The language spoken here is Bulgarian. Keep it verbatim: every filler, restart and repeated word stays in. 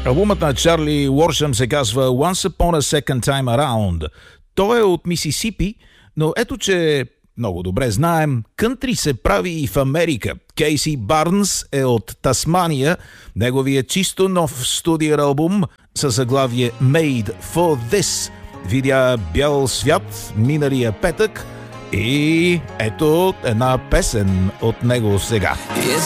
Албумът на Чарли Уоршъм се казва Once Upon a Second Time Around. Той е от Мисисипи, но ето че много добре знаем, кънтри се прави и в Америка. Кейси Барнс е от Тасмания. Неговият чисто нов студиен албум със заглавие Made for This видя бял свят миналия петък и ето една песен от него сега. Yes,